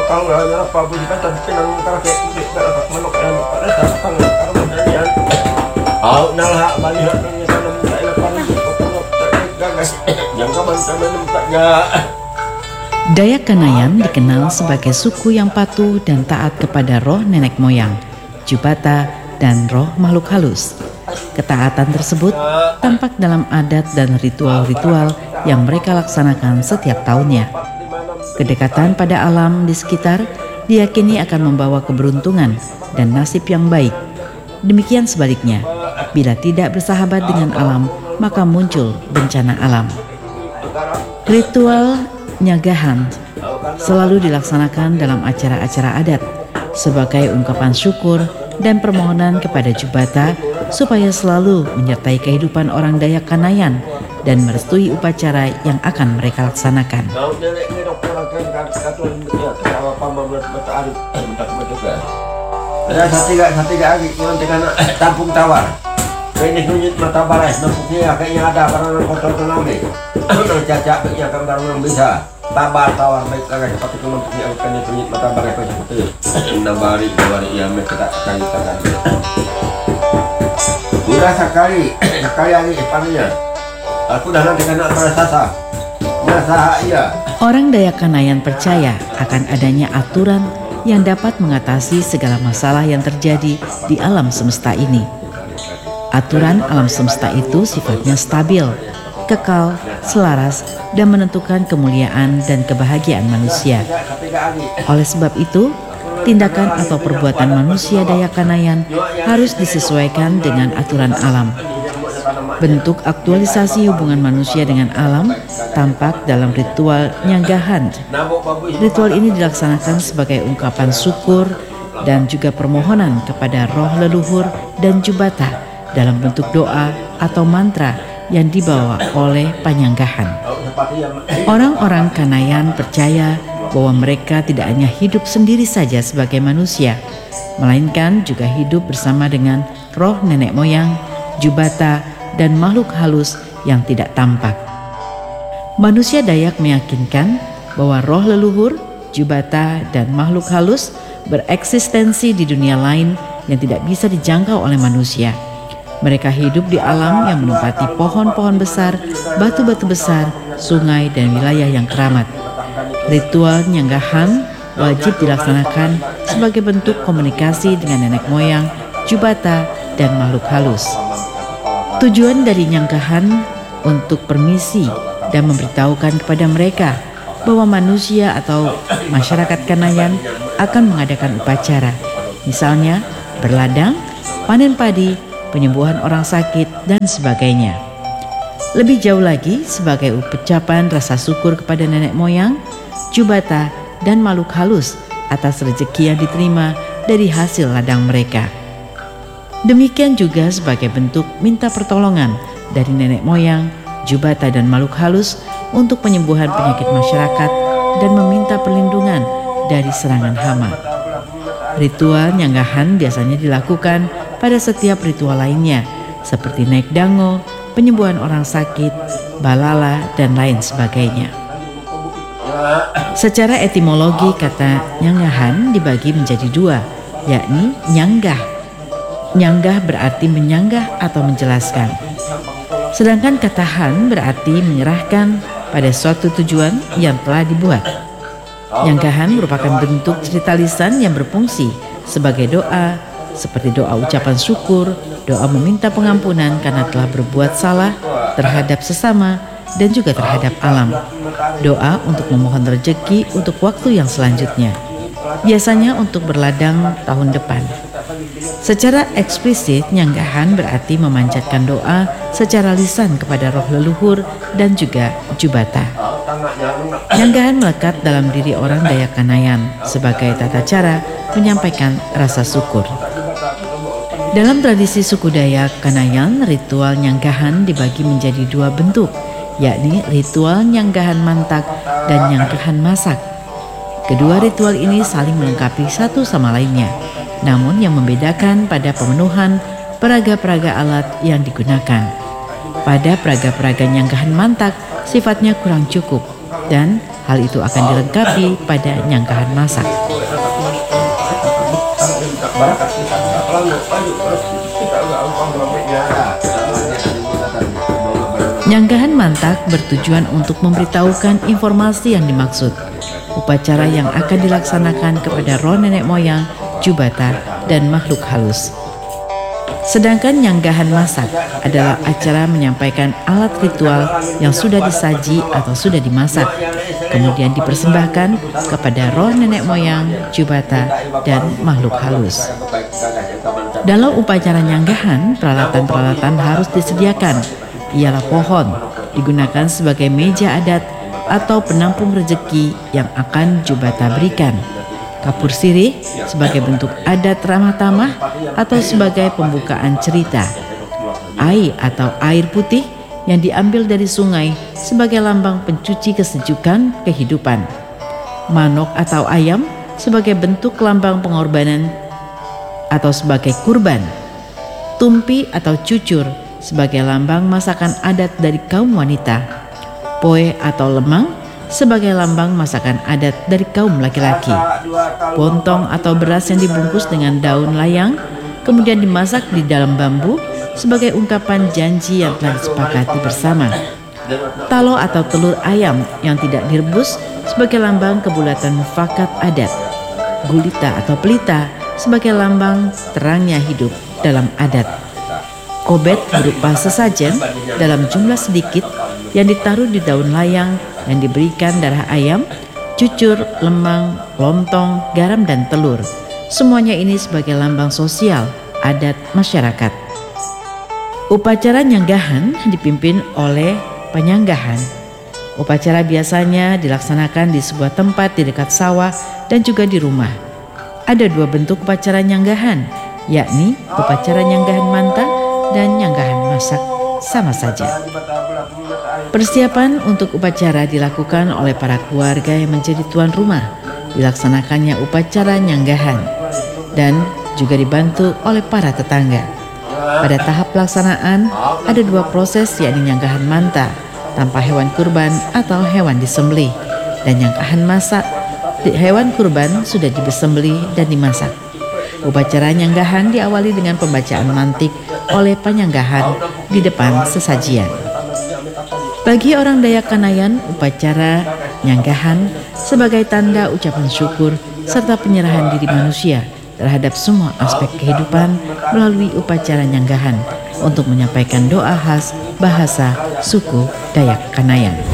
Dayak Kanayan dikenal sebagai suku yang patuh dan taat kepada roh nenek moyang, Jubata, dan roh makhluk halus. Ketaatan tersebut tampak dalam adat dan ritual-ritual yang mereka laksanakan setiap tahunnya. Kedekatan pada alam di sekitar diyakini akan membawa keberuntungan dan nasib yang baik. Demikian sebaliknya, bila tidak bersahabat dengan alam, maka muncul bencana alam. Ritual nyagahan selalu dilaksanakan dalam acara-acara adat sebagai ungkapan syukur dan permohonan kepada Jubata supaya selalu menyertai kehidupan orang Dayak Kanayan dan merestui upacara yang akan mereka laksanakan. Tampung tawar. Ini kunyit mata balai, nampuknya kayaknya ada barang kotor tenambe. Cacak begini akan barang bisa. Tabar tawar baik lagi seperti nampuknya akan kunyit mata balai kau seperti. Nabari yang mereka akan dikatakan. Udah sekali lagi ipannya. Aku dah nanti kena merasa iya. Orang Dayak Kanayan percaya akan adanya aturan yang dapat mengatasi segala masalah yang terjadi di alam semesta ini. Aturan alam semesta itu sifatnya stabil, kekal, selaras, dan menentukan kemuliaan dan kebahagiaan manusia. Oleh sebab itu, tindakan atau perbuatan manusia Dayak Kanayan harus disesuaikan dengan aturan alam. Bentuk aktualisasi hubungan manusia dengan alam tampak dalam ritual nyanggahan. Ritual ini dilaksanakan sebagai ungkapan syukur dan juga permohonan kepada roh leluhur dan Jubata dalam bentuk doa atau mantra yang dibawa oleh panyanggahan. Orang-orang Kanayan percaya bahwa mereka tidak hanya hidup sendiri saja sebagai manusia, melainkan juga hidup bersama dengan roh nenek moyang, Jubata, dan makhluk halus yang tidak tampak. Manusia Dayak meyakinkan bahwa roh leluhur, Jubata, dan makhluk halus bereksistensi di dunia lain yang tidak bisa dijangkau oleh manusia. Mereka hidup di alam yang menempati pohon-pohon besar, batu-batu besar, sungai, dan wilayah yang keramat. Ritual nyanggahan wajib dilaksanakan sebagai bentuk komunikasi dengan nenek moyang, Jubata, dan makhluk halus. Tujuan dari nyanggahan untuk permisi dan memberitahukan kepada mereka bahwa manusia atau masyarakat Kanayan akan mengadakan upacara, misalnya berladang, panen padi, penyembuhan orang sakit, dan sebagainya. Lebih jauh lagi, sebagai ucapan rasa syukur kepada nenek moyang, Jubata, dan makhluk halus atas rezeki yang diterima dari hasil ladang mereka. Demikian juga sebagai bentuk minta pertolongan dari nenek moyang, Jubata, dan makhluk halus untuk penyembuhan penyakit masyarakat dan meminta perlindungan dari serangan hama. Ritual nyanggahan biasanya dilakukan pada setiap ritual lainnya, seperti naik dango, penyembuhan orang sakit, balala, dan lain sebagainya. Secara etimologi, kata nyanggahan dibagi menjadi dua, yakni nyanggah. Nyanggah berarti menyanggah atau menjelaskan. Sedangkan kata han berarti menyerahkan pada suatu tujuan yang telah dibuat. Nyanggahan merupakan bentuk cerita lisan yang berfungsi sebagai doa, seperti doa ucapan syukur, doa meminta pengampunan karena telah berbuat salah terhadap sesama dan juga terhadap alam. Doa untuk memohon rezeki untuk waktu yang selanjutnya, biasanya untuk berladang tahun depan. Secara eksplisit, nyanggahan berarti memanjatkan doa secara lisan kepada roh leluhur dan juga Jubata. Nyanggahan melekat dalam diri orang Dayak Kanayan sebagai tata cara menyampaikan rasa syukur. Dalam tradisi suku Dayak Kanayan, ritual nyanggahan dibagi menjadi dua bentuk, yakni ritual nyanggahan mantak dan nyanggahan masak. Kedua ritual ini saling melengkapi satu sama lainnya, namun yang membedakan pada pemenuhan peraga-peraga alat yang digunakan. Pada peraga-peraga nyanggahan mantak, sifatnya kurang cukup dan Hal itu akan dilengkapi pada nyanggahan masak. Nyanggahan mantak bertujuan untuk memberitahukan informasi yang dimaksud, upacara yang akan dilaksanakan kepada roh nenek moyang, jubata, dan makhluk halus. Sedangkan nyanggahan masak adalah acara menyampaikan alat ritual yang sudah disaji atau sudah dimasak, kemudian dipersembahkan kepada roh nenek moyang, jubata, dan makhluk halus. Dalam upacara nyanggahan, peralatan-peralatan harus disediakan. Ialah pohon, digunakan sebagai meja adat atau penampung rejeki yang akan jubata berikan. Kapur sirih sebagai bentuk adat ramah tamah atau sebagai pembukaan cerita. Ai atau air putih yang diambil dari sungai sebagai lambang pencuci kesejukan kehidupan. Manok atau ayam sebagai bentuk lambang pengorbanan atau sebagai kurban. Tumpi atau cucur sebagai lambang masakan adat dari kaum wanita. Poe atau lemang sebagai lambang masakan adat dari kaum laki-laki. Bontong atau beras yang dibungkus dengan daun layang kemudian dimasak di dalam bambu sebagai ungkapan janji yang telah disepakati bersama. Talo atau telur ayam yang tidak direbus sebagai lambang kebulatan mufakat adat. Gulita atau pelita sebagai lambang terangnya hidup dalam adat. Kobet berupa sesajen dalam jumlah sedikit yang ditaruh di daun layang yang diberikan darah ayam, cucur, lemang, lontong, garam, dan telur. Semuanya ini sebagai lambang sosial adat masyarakat. Upacara nyanggahan dipimpin oleh penyanggahan. Upacara biasanya dilaksanakan di sebuah tempat di dekat sawah dan juga di rumah. Ada dua bentuk upacara nyanggahan, yakni upacara nyanggahan manta dan nyanggahan masak sama saja. Persiapan untuk upacara dilakukan oleh para keluarga yang menjadi tuan rumah. Dilaksanakannya upacara nyanggahan dan juga dibantu oleh para tetangga. Pada tahap pelaksanaan ada dua proses, yakni nyanggahan manta tanpa hewan kurban atau hewan disembelih, dan nyanggahan masak. Hewan kurban sudah disembelih dan dimasak. Upacara nyanggahan diawali dengan pembacaan mantik oleh penyanggahan di depan sesajian. Bagi orang Dayak Kanayan, upacara nyanggahan sebagai tanda ucapan syukur serta penyerahan diri manusia terhadap semua aspek kehidupan melalui upacara nyanggahan untuk menyampaikan doa khas bahasa suku Dayak Kanayan.